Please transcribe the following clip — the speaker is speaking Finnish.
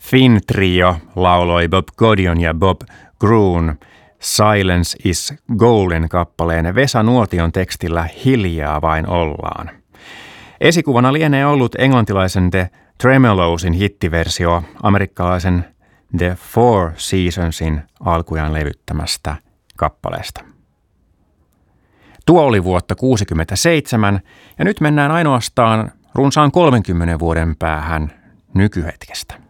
Finn Trio lauloi Bob Godion ja Bob Groon Silence is Golden -kappaleen Vesa Nuotion tekstillä Hiljaa vain ollaan. Esikuvana lienee ollut englantilaisen The Tremelowsin hittiversio amerikkalaisen The Four Seasonsin alkujaan levyttämästä kappaleesta. Tuo oli vuotta 1967 ja nyt mennään ainoastaan runsaan 30 vuoden päähän nykyhetkestä.